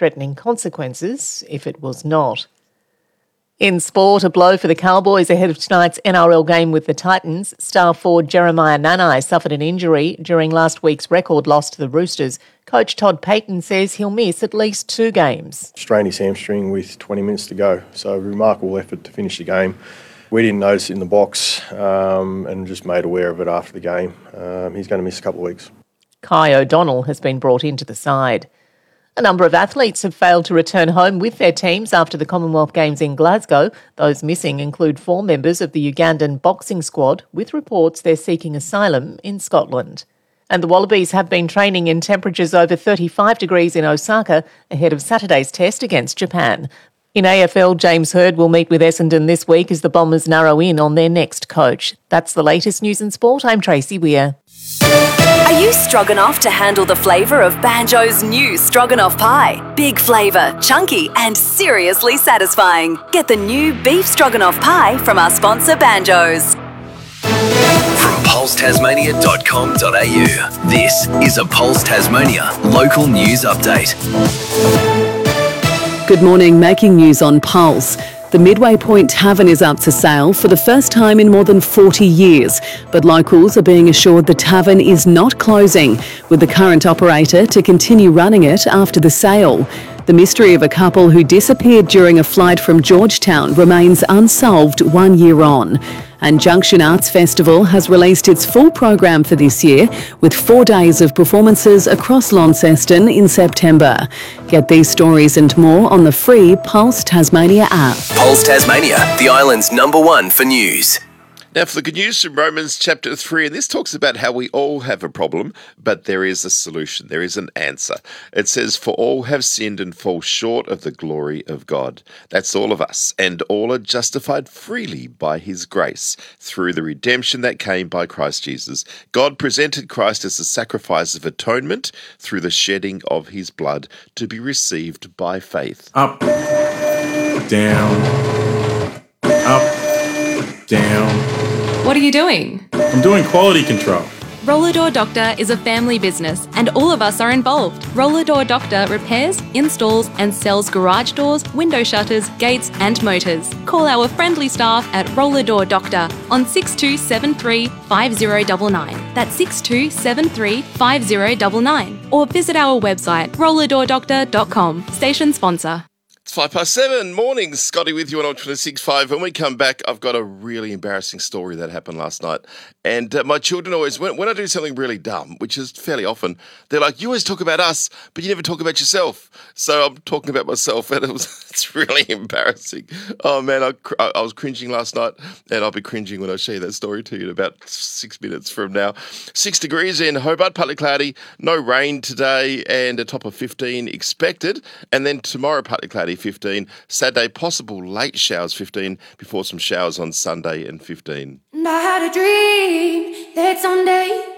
threatening consequences if it was not. In sport, a blow for the Cowboys ahead of tonight's NRL game with the Titans. Star forward Jeremiah Nanai suffered an injury during last week's record loss to the Roosters. Coach Todd Payten says he'll miss at least 2 games. Strained his hamstring with 20 minutes to go, so a remarkable effort to finish the game. We didn't notice it in the box and just made aware of it after the game. He's going to miss a couple of weeks. Kai O'Donnell has been brought into the side. A number of athletes have failed to return home with their teams after the Commonwealth Games in Glasgow. Those missing include 4 members of the Ugandan boxing squad, with reports they're seeking asylum in Scotland. And the Wallabies have been training in temperatures over 35 degrees in Osaka ahead of Saturday's test against Japan. In AFL, James Hird will meet with Essendon this week as the Bombers narrow in on their next coach. That's the latest news in sport. I'm Tracy Weir. Are you stroganoff to handle the flavour of Banjo's new stroganoff pie? Big flavour, chunky and seriously satisfying. Get the new beef stroganoff pie from our sponsor Banjo's. From pulsetasmania.com.au, this is a Pulse Tasmania local news update. Good morning, making news on Pulse. The Midway Point Tavern is up for sale for the first time in more than 40 years, but locals are being assured the tavern is not closing, with the current operator to continue running it after the sale. The mystery of a couple who disappeared during a flight from Georgetown remains unsolved 1 year on. And Junction Arts Festival has released its full program for this year, with 4 days of performances across Launceston in September. Get these stories and more on the free Pulse Tasmania app. Pulse Tasmania, the island's #1 for news. Now for the good news from Romans chapter 3, and this talks about how we all have a problem, but there is a solution, there is an answer. It says, for all have sinned and fall short of the glory of God. That's all of us, and all are justified freely by his grace through the redemption that came by Christ Jesus. God presented Christ as a sacrifice of atonement through the shedding of his blood to be received by faith. Up, down, up, down. What are you doing? I'm doing quality control. Roller Door Doctor is a family business and all of us are involved. Roller Door Doctor repairs, installs and sells garage doors, window shutters, gates and motors. Call our friendly staff at Roller Door Doctor on 6273 5099. That's 6273 5099. Or visit our website rollerdoordoctor.com. Station sponsor. It's 7:05. Morning, Scotty with you on Ultra 6.5. When we come back, I've got a really embarrassing story that happened last night. And my children always, when I do something really dumb, which is fairly often, they're like, you always talk about us, but you never talk about yourself. So I'm talking about myself, and it's really embarrassing. Oh, man, I was cringing last night, and I'll be cringing when I share that story to you in about 6 minutes from now. 6 degrees in Hobart, partly cloudy, no rain today, and a top of 15 expected. And then tomorrow, partly cloudy, 15. Saturday, possible late showers, 15, before some showers on Sunday and 15. And I had a dream that someday